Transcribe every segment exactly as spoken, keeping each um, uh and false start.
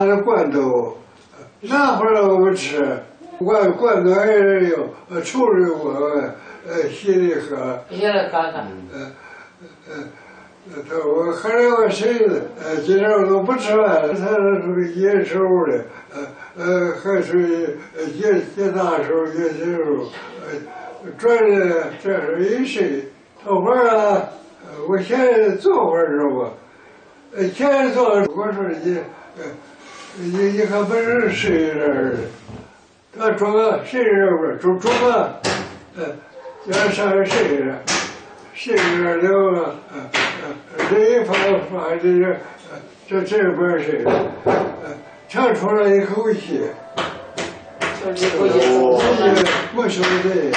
那罐头，那不让我们吃，罐罐头还是有，呃，处理过，呃，稀里喝， 稀里喝喝， 呃，呃，他我后来我谁子，呃，今天我都不吃饭了，他是属于野兽的，呃呃，还属于呃野野大兽、野禽兽，呃，转的这是一谁？做饭啊，呃，我现在做饭是吧？呃，现在做，我说你，呃。你你看不是谁人的，他装个谁人不？装装个，呃，叫上谁人，谁人了啊？呃呃，这一发发这个，这这不是谁的，呃，唱出了一口气， 就一口气， 没说对。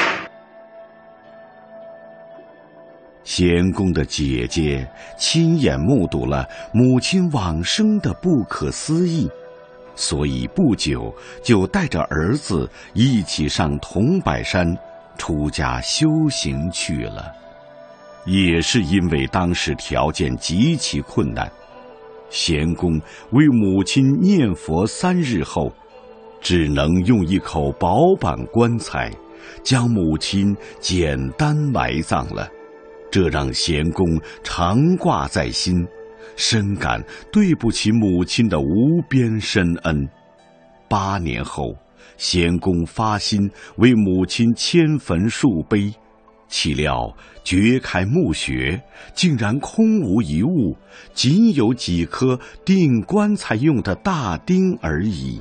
贤公的姐姐亲眼目睹了母亲往生的不可思议。所以不久就带着儿子一起上桐柏山出家修行去了。也是因为当时条件极其困难，贤公为母亲念佛三日后，只能用一口薄板棺材将母亲简单埋葬了。这让贤公常挂在心，深感对不起母亲的无边深恩。八年后，贤公发心为母亲迁坟树碑，岂料掘开墓穴，竟然空无一物，仅有几颗钉棺材用的大钉而已。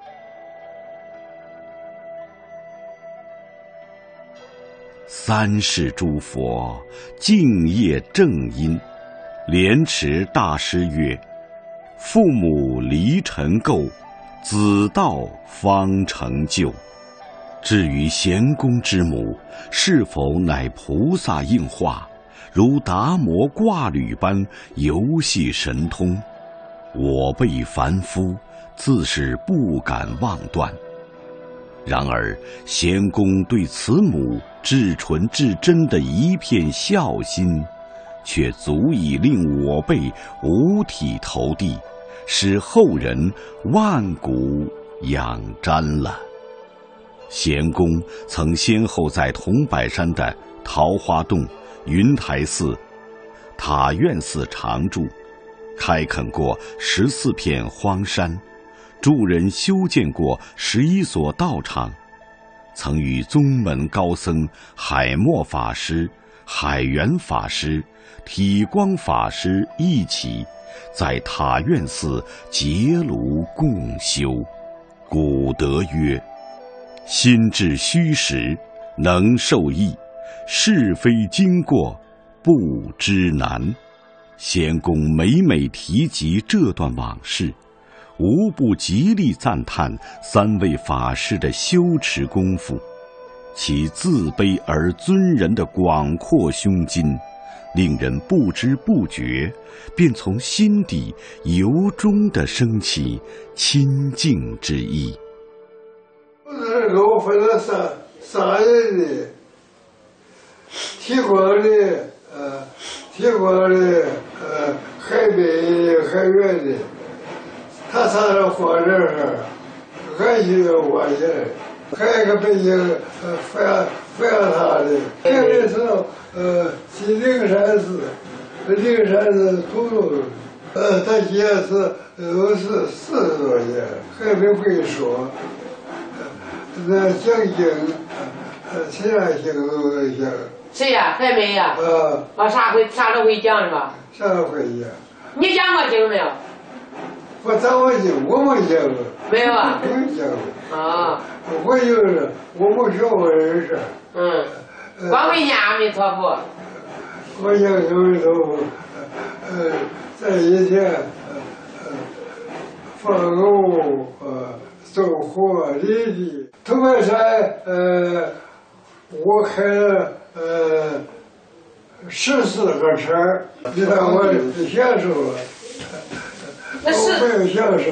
三世诸佛敬业正因，莲池大师曰：父母离尘垢，子道方成就。至于贤公之母是否乃菩萨应化，如达摩挂履般游戏神通，我辈凡夫自是不敢妄断。然而贤公对慈母至纯至真的一片孝心，却足以令我辈五体投地，使后人万古仰瞻了。贤公曾先后在桐柏山的桃花洞、云台寺、塔院寺常住，开垦过十四片荒山，助人修建过十一所道场，曾与宗门高僧海默法师、海源法师、体光法师一起在塔院寺结庐共修。古德曰：心至虚实，能受益；是非经过，不知难。贤公每每提及这段往事，无不极力赞叹三位法师的修持功夫，其自卑而尊人的广阔胸襟，令人不知不觉便从心底由衷地升起亲近之意。 这个我分了三三人的，提光的，呃，提光的，呃，海北的，海源的。他仨人放这儿，俺就要我去，还有个北京呃佛佛阳塔的，这个是呃去灵山寺，灵山寺土路，呃他也是都是四十多年，还没会说，那讲经，呃其他经都能讲。 谁呀？还没呀？ 啊。 往啥会啥都会讲是吧？ 啥都会讲。 你讲过经没有？ 我讲过经，我没讲过。 没有啊？ 没讲过。 啊。 我就是我没学过人事。 嗯。光会念阿弥陀佛。 我念阿弥陀佛，呃，在以前，呃，放牛，呃，走火犁地。桐柏山，呃，我开了呃十四个车，你看我享受了。 那是我没有享受。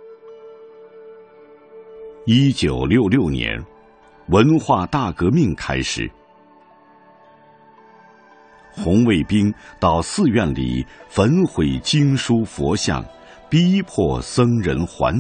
一九六六年，文化大革命开始，红卫兵到寺院里焚毁经书佛像， 逼迫僧人还